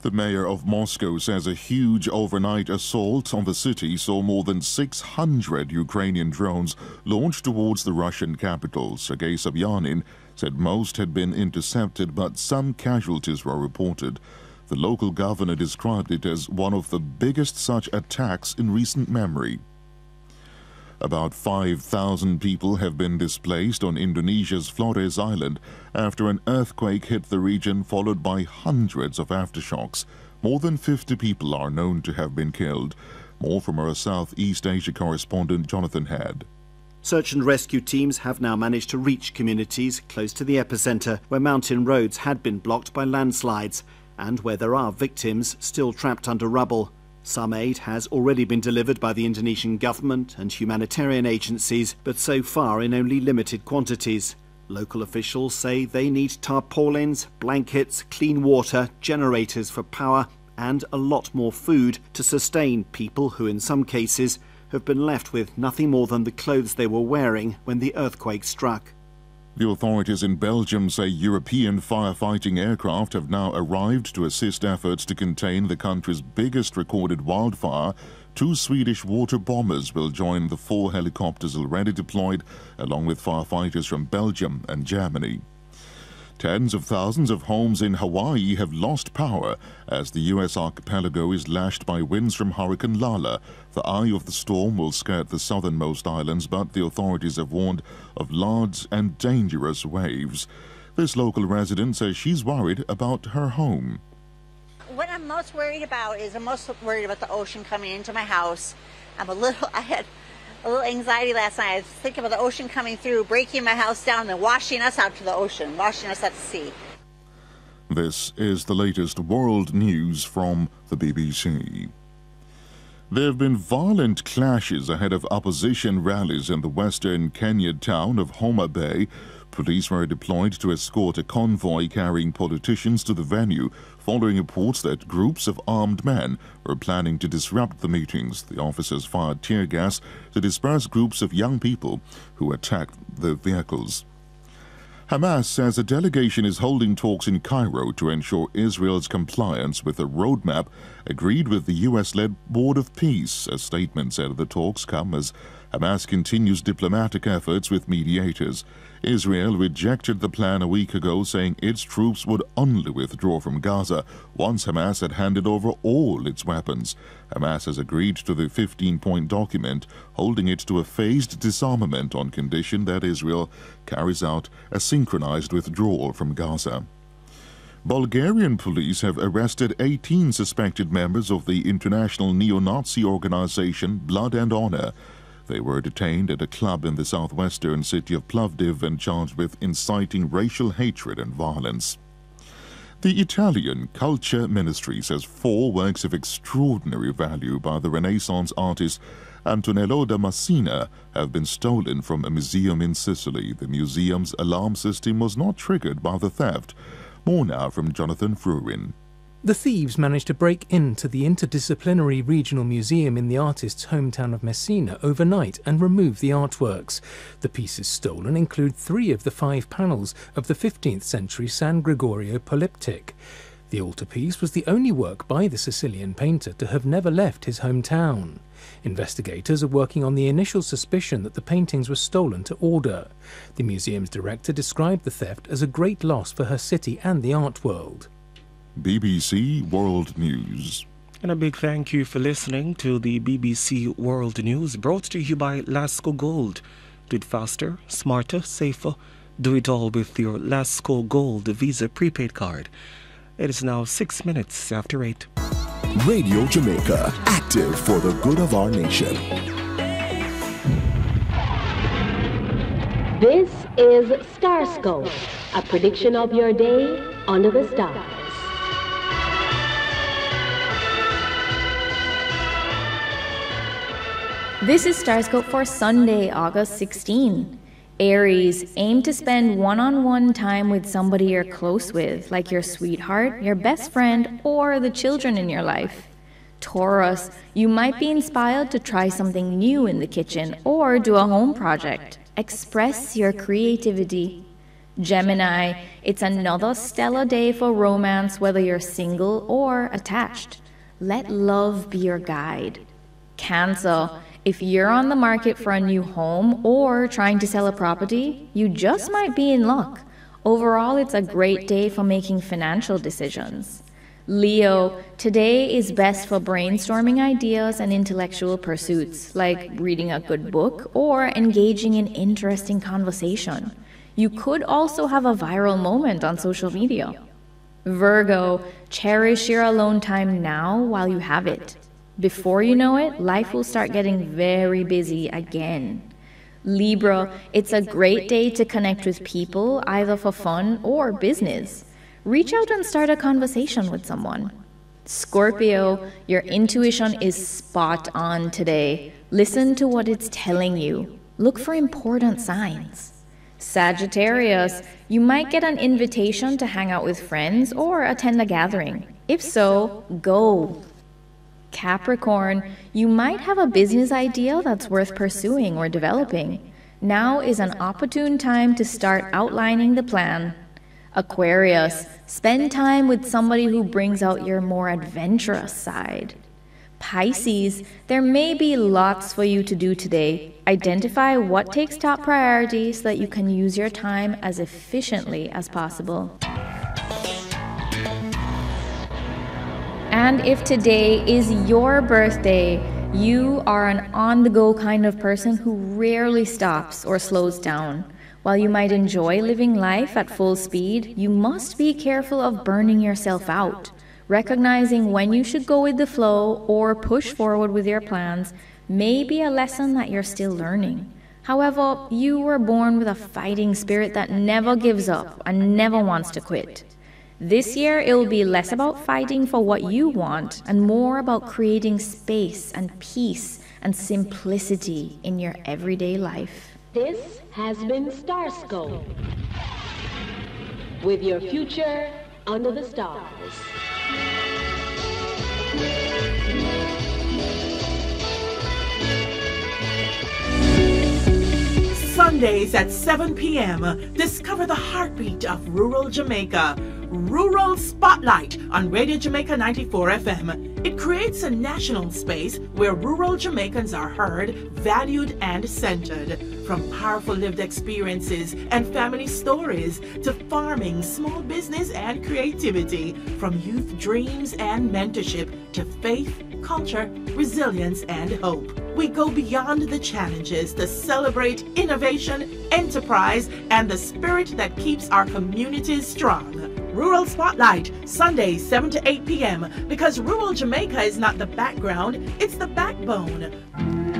The mayor of Moscow says a huge overnight assault on the city saw more than 600 Ukrainian drones launched towards the Russian capital. Sergei Sobyanin said most had been intercepted, but some casualties were reported. The local governor described it as one of the biggest such attacks in recent memory. About 5,000 people have been displaced on Indonesia's Flores Island after an earthquake hit the region, followed by hundreds of aftershocks. More than 50 people are known to have been killed. More from our Southeast Asia correspondent Jonathan Head. Search and rescue teams have now managed to reach communities close to the epicenter, where mountain roads had been blocked by landslides and where there are victims still trapped under rubble. Some aid has already been delivered by the Indonesian government and humanitarian agencies, but so far in only limited quantities. Local officials say they need tarpaulins, blankets, clean water, generators for power, and a lot more food to sustain people who, in some cases, have been left with nothing more than the clothes they were wearing when the earthquake struck. The authorities in Belgium say European firefighting aircraft have now arrived to assist efforts to contain the country's biggest recorded wildfire. 2 Swedish water bombers will join the 4 helicopters already deployed, along with firefighters from Belgium and Germany. Tens of thousands of homes in Hawaii have lost power as the U.S. archipelago is lashed by winds from Hurricane Lala. The eye of the storm will skirt the southernmost islands, but the authorities have warned of large and dangerous waves. This local resident says she's worried about her home. What I'm most worried about is the ocean coming into my house. I had a little anxiety last night. I was thinking about the ocean coming through, breaking my house down, and washing us out to the ocean, washing us out to sea. This is the latest world news from the BBC. There have been violent clashes ahead of opposition rallies in the western Kenya town of Homa Bay. Police were deployed to escort a convoy carrying politicians to the venue, following reports that groups of armed men were planning to disrupt the meetings. The officers fired tear gas to disperse groups of young people who attacked the vehicles. Hamas says a delegation is holding talks in Cairo to ensure Israel's compliance with a roadmap agreed with the U.S.-led Board of Peace. A statement said the talks come as Hamas continues diplomatic efforts with mediators. Israel rejected the plan a week ago, saying its troops would only withdraw from Gaza once Hamas had handed over all its weapons. Hamas has agreed to the 15-point document, holding it to a phased disarmament on condition that Israel carries out a synchronized withdrawal from Gaza. Bulgarian police have arrested 18 suspected members of the international neo-Nazi organization Blood and Honor. They were detained at a club in the southwestern city of Plovdiv and charged with inciting racial hatred and violence. The Italian Culture Ministry says 4 works of extraordinary value by the Renaissance artist Antonello da Messina have been stolen from a museum in Sicily. The museum's alarm system was not triggered by the theft. More now from Jonathan Fruin. The thieves managed to break into the interdisciplinary regional museum in the artist's hometown of Messina overnight and remove the artworks. The pieces stolen include 3 of the 5 panels of the 15th century San Gregorio polyptych. The altarpiece was the only work by the Sicilian painter to have never left his hometown. Investigators are working on the initial suspicion that the paintings were stolen to order. The museum's director described the theft as a great loss for her city and the art world. BBC World News. And a big thank you for listening to the BBC World News, brought to you by Lasco Gold. Do it faster, smarter, safer. Do it all with your Lasco Gold Visa prepaid card. It is now 6 minutes after 8. Radio Jamaica, active for the good of our nation. This is Starscope, a prediction of your day under the stars. This is Starscope for Sunday, August 16. Aries, aim to spend one-on-one time with somebody you're close with, like your sweetheart, your best friend, or the children in your life. Taurus, you might be inspired to try something new in the kitchen or do a home project. Express your creativity. Gemini, it's another stellar day for romance, whether you're single or attached. Let love be your guide. Cancer, if you're on the market for a new home or trying to sell a property, you just might be in luck. Overall, it's a great day for making financial decisions. Leo, today is best for brainstorming ideas and intellectual pursuits, like reading a good book or engaging in interesting conversation. You could also have a viral moment on social media. Virgo, cherish your alone time now while you have it. Before you know it, life will start getting very busy again. Libra, it's a great day to connect with people, either for fun or business. Reach out and start a conversation with someone. Scorpio, your intuition is spot on today. Listen to what it's telling you. Look for important signs. Sagittarius, you might get an invitation to hang out with friends or attend a gathering. If so, go. Capricorn, you might have a business idea that's worth pursuing or developing. Now is an opportune time to start outlining the plan. Aquarius, spend time with somebody who brings out your more adventurous side. Pisces, there may be lots for you to do today. Identify what takes top priority so that you can use your time as efficiently as possible. And if today is your birthday, you are an on-the-go kind of person who rarely stops or slows down. While you might enjoy living life at full speed, you must be careful of burning yourself out. Recognizing when you should go with the flow or push forward with your plans may be a lesson that you're still learning. However, you were born with a fighting spirit that never gives up and never wants to quit. This year, it will be less about fighting for what you want and more about creating space and peace and simplicity in your everyday life. This has been Starscope, with your future under the stars. Sundays at 7 p.m., discover the heartbeat of rural Jamaica. Rural Spotlight on Radio Jamaica 94 FM. It creates a national space where rural Jamaicans are heard, valued, and centered. From powerful lived experiences and family stories to farming, small business, and creativity. From youth dreams and mentorship to faith, culture, resilience, and hope. We go beyond the challenges to celebrate innovation, enterprise, and the spirit that keeps our communities strong. Rural Spotlight, Sundays 7 to 8 p.m. because rural Jamaica is not the background, it's the backbone.